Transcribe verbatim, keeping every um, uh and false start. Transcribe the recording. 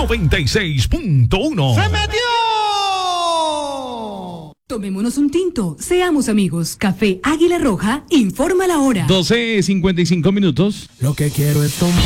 noventa y seis punto uno. ¡Se metió! Tomémonos un tinto, seamos amigos. Café Águila Roja, informa la hora. doce cincuenta y cinco minutos. Lo que quiero es tomar.